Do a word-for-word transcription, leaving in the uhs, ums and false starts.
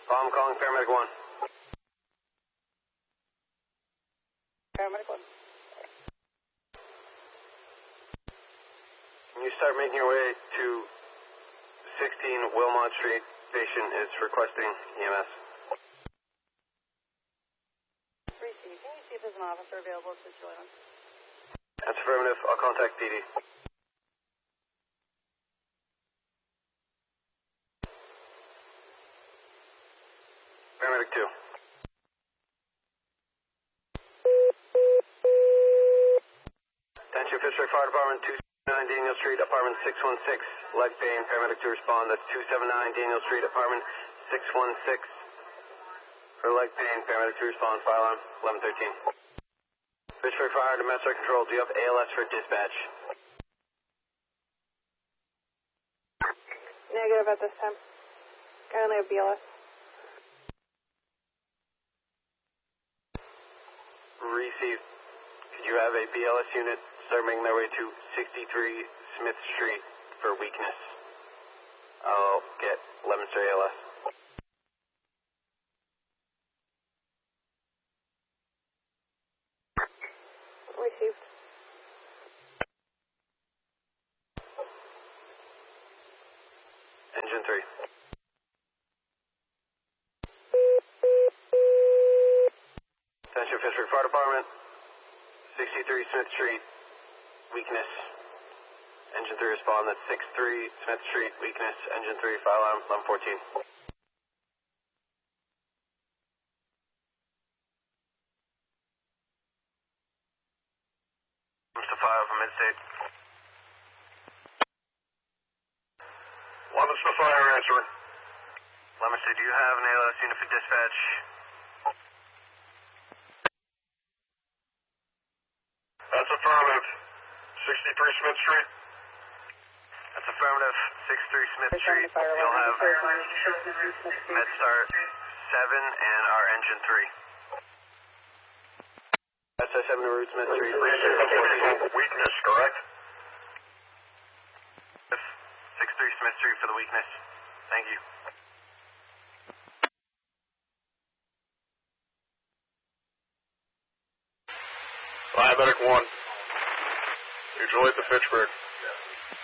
I'm calling paramedic one. Paramedic one. Can you start making your way to sixteen Wilmot Street? Patient is requesting E M S. Receive. Can you see if there's an officer available to join us? That's affirmative. I'll contact P D. Paramedic two. Attention Fitchburg Fire Department, two seventy-nine Daniel Street, apartment six one six. Leg pain, paramedic to respond. That's two seventy-nine Daniel Street, apartment six one six. For leg pain, paramedic to respond. Fire alarm, eleven thirteen. Fitchburg Fire, domestic control. Do you have A L S for dispatch? Negative at this time. I only have B L S. Received. Could you have a B L S unit start making their way to sixty-three Smith Street for weakness? I'll get Leominster A L S. Received. Engine three. Attention Fitchburg Fire Department, sixty-three Smith Street, weakness. Engine three respond, that's six three Smith Street, weakness. Engine three, fire alarm, eleven fourteen. Leominster five from Midstate. Leominster Fire answering. Leominster, do you have an A L S unit for dispatch? That's affirmative. sixty-three Smith Street. That's affirmative. sixty-three Smith Street. You'll have MedStar seven and our engine three. MedStar seven to route Smith Street. Weakness, correct? sixty-three Smith Street for the weakness. Thank you. Paramedic one. Mutual aid to Fitchburg.